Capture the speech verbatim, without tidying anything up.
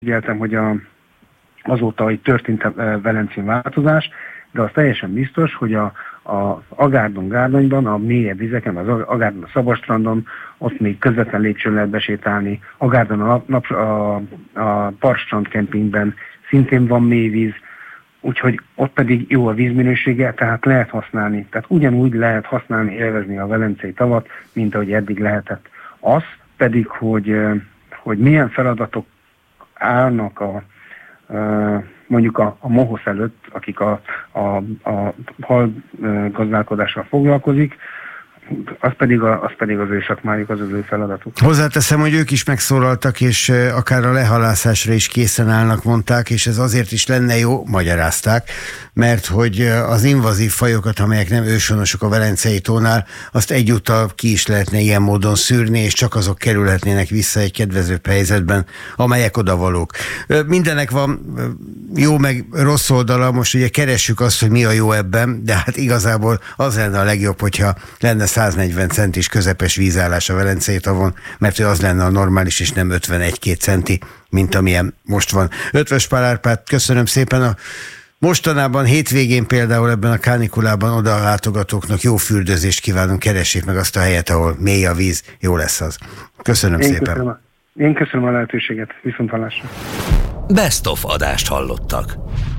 figyeltem, hogy a, azóta itt történt a velencén változás, de az teljesen biztos, hogy a, a Agárdon-Gárdonyban, a mélyebb vizeken, az Agárdon a Szabadstrandon, ott még közvetlen lépcsőn lehet besétálni. Agárdon a, nap, a, a Parkstrand kempingben szintén van mély víz, úgyhogy ott pedig jó a vízminősége, tehát lehet használni. Tehát ugyanúgy lehet használni, élvezni a velencei tavat, mint ahogy eddig lehetett. Az pedig, hogy, hogy milyen feladatok állnak a, mondjuk a, a mohosz előtt, akik a, a, a hal gazdálkodással foglalkozik, az pedig, a, az pedig az ő szakmájuk, az az ő feladatuk. Hozzáteszem, hogy ők is megszólaltak, és akár a lehalászásra is készen állnak, mondták, és ez azért is lenne jó, magyarázták, mert hogy az invazív fajokat, amelyek nem őshonosok a Velencei tónál, azt egyúttal ki is lehetne ilyen módon szűrni, és csak azok kerülhetnének vissza egy kedvezőbb helyzetben, amelyek odavalók. Mindenek van jó meg rossz oldala, most ugye keressük azt, hogy mi a jó ebben, de hát igazából az lenne a legjobb, hogyha lenne száznegyven centis közepes vízállás a Velencei tavon, mert az lenne a normális, és nem ötvenegy-két centi, mint amilyen most van. Ötvös Pál Árpád, köszönöm szépen. A mostanában, hétvégén például ebben a kánikulában oda a látogatóknak jó fürdőzést kívánunk, keressék meg azt a helyet, ahol mély a víz, jó lesz az. Köszönöm Én szépen. Köszönöm a, én köszönöm a lehetőséget. Viszonthallásra. Best of adást hallottak.